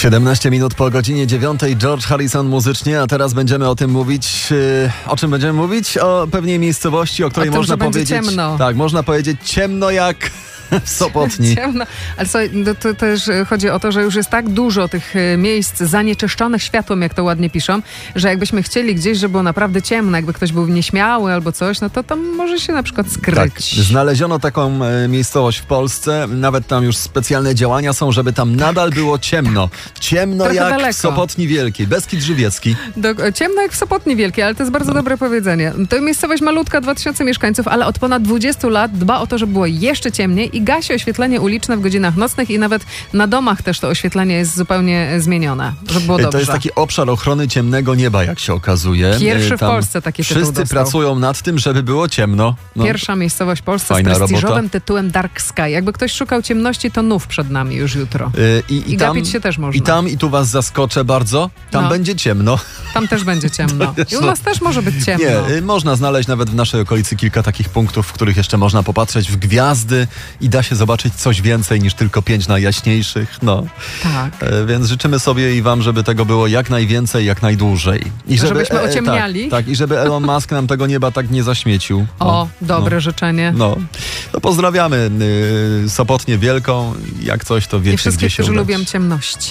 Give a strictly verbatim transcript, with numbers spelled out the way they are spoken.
siedemnaście minut po godzinie dziewiątej, George Harrison muzycznie, a teraz będziemy o tym mówić. Yy, o czym będziemy mówić? O pewnej miejscowości, o której o tym, można że będzie powiedzieć. Ciemno. Tak, można powiedzieć ciemno jak w Sopotni. Ciemno. Ale słuchaj, to, to też chodzi o to, że już jest tak dużo tych miejsc zanieczyszczonych światłem, jak to ładnie piszą, że jakbyśmy chcieli gdzieś, żeby było naprawdę ciemno, jakby ktoś był nieśmiały albo coś, no to tam może się na przykład skryć. Tak, znaleziono taką e, miejscowość w Polsce, nawet tam już specjalne działania są, żeby tam nadal było ciemno. Ciemno Trochę jak daleko. w Sopotni Wielkiej, Beskid Żywiecki. Do, ciemno jak w Sopotni Wielkiej, ale to jest bardzo No. dobre powiedzenie. To miejscowość malutka, dwa tysiące mieszkańców, ale od ponad dwudziestu lat dba o to, żeby było jeszcze ciemniej i gasi oświetlenie uliczne w godzinach nocnych i nawet na domach też to oświetlenie jest zupełnie zmienione, żeby było dobrze. To jest taki obszar ochrony ciemnego nieba, jak się okazuje. Pierwszy w Tam Polsce taki tytuł wszyscy dostał. pracują nad tym, żeby było ciemno. No. Pierwsza miejscowość w Polsce z Fajna prestiżowym robota. tytułem Dark Sky. Jakby ktoś szukał ciemności, to nów przed nami już jutro. Yy, I, i, I tam, gapić się też można. I tam, i tu was zaskoczę bardzo, tam No. będzie ciemno. Tam też będzie ciemno. jest I u to- nas też może być ciemno. Nie, y, można znaleźć nawet w naszej okolicy kilka takich punktów, w których jeszcze można popatrzeć w gwiazdy i da się zobaczyć coś więcej niż tylko pięć najjaśniejszych. No. Tak. E, więc życzymy sobie i wam, żeby tego było jak najwięcej, jak najdłużej. I Żebyśmy e, ociemniali. Tak, tak, i żeby Elon Musk nam tego nieba tak nie zaśmiecił. O, dobre no. życzenie. No. No pozdrawiamy y, Sopotnię Wielką. Jak coś, to wiecie, I wszystkich, gdzie się którzy udać. lubią ciemności.